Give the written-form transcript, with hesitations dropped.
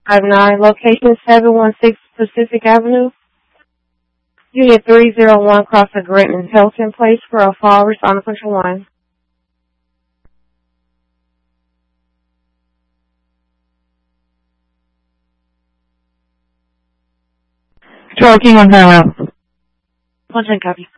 59, location 716 Pacific Avenue, Unit 301, across the Gretton Hilton Place, Squirrel Fall, respond to puncture 1. Talking on timeout. 110 copy.